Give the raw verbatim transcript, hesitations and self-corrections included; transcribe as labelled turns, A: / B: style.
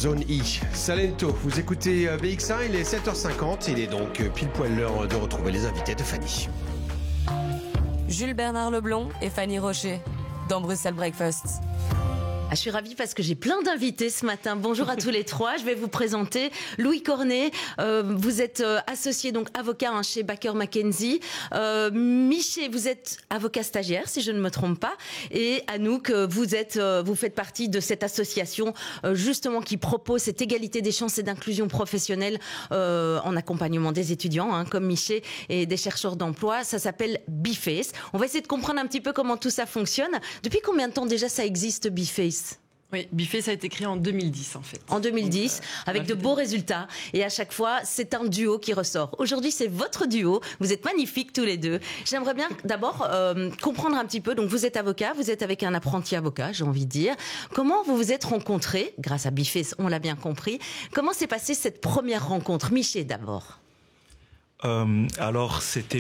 A: Zone I. Salento, vous écoutez B X un, il est sept heures cinquante, il est donc pile poil l'heure de retrouver les invités de Fanny.
B: Jules Bernard Leblond et Fanny Rocher dans Bruxelles Breakfast.
C: Ah, je suis ravie parce que j'ai plein d'invités ce matin. Bonjour à tous les trois. Je vais vous présenter Louis Cornet. Euh, vous êtes euh, associé, donc avocat hein, chez Baker McKenzie. Euh, Miché, vous êtes avocat stagiaire, si je ne me trompe pas. Et Anouk, vous êtes, euh, vous faites partie de cette association euh, justement qui propose cette égalité des chances et d'inclusion professionnelle euh, en accompagnement des étudiants, hein, comme Miché, et des chercheurs d'emploi. Ça s'appelle B-Face. On va essayer de comprendre un petit peu comment tout ça fonctionne. Depuis combien de temps déjà ça existe, B-Face ?
D: Oui, B-Face a été créé en deux mille dix en fait.
C: En deux mille dix,
D: Donc, euh,
C: avec de beaux résultats. Et à chaque fois, c'est un duo qui ressort. Aujourd'hui, c'est votre duo. Vous êtes magnifiques tous les deux. J'aimerais bien d'abord euh, comprendre un petit peu. Donc, vous êtes avocat, vous êtes avec un apprenti avocat, j'ai envie de dire. Comment vous vous êtes rencontrés ? Grâce à B-Face, on l'a bien compris. Comment s'est passée cette première rencontre ? Miché, d'abord.
E: Euh, alors, c'était